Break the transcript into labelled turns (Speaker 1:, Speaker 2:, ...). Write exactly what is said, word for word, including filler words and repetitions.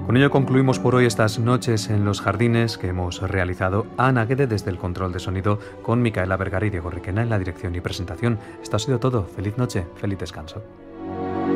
Speaker 1: Con ello concluimos por hoy estas noches en los jardines que hemos realizado. Ana Guede desde el control de sonido, con Micaela Vergara y Diego Riquena en la dirección y presentación. Esto ha sido todo. Feliz noche, feliz descanso.